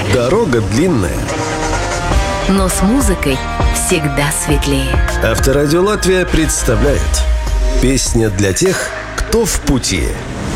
Дорога длинная, но с музыкой всегда светлее. Авторадио Латвия представляет «Песня для тех, кто в пути».